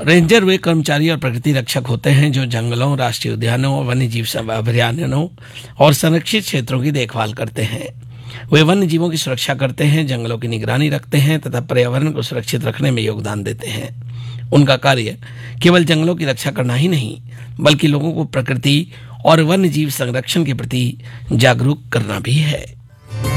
Ranger वे कर्मचारी और प्रकृति रक्षक होते हैं जो जंगलों, राष्ट्रीय उद्यानों, वन्य जीव अभयारण्यों और संरक्षित क्षेत्रों की देखभाल करते हैं। वे वन्य जीवों की सुरक्षा करते हैं, जंगलों की निगरानी रखते हैं तथा पर्यावरण को सुरक्षित रखने में योगदान देते हैं। उनका कार्य केवल जंगलों की रक्षा करना ही नहीं, बल्कि लोगों को प्रकृति और वन्य जीव संरक्षण के प्रति जागरूक करना भी है।